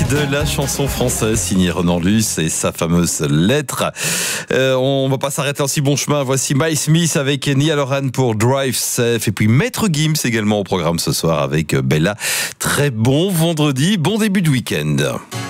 de la chanson française signée Renan Luce et sa fameuse lettre. On va pas s'arrêter en si bon chemin. Voici Miles Smith avec Nia Loran pour Drive Safe et puis Maître Gims également au programme ce soir avec Bella. Très bon vendredi, bon début de week-end.